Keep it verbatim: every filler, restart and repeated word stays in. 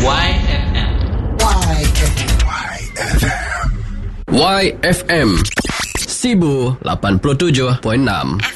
Y F M. Y F M. Y F M Sibu lapan puluh tujuh perpuluhan enam.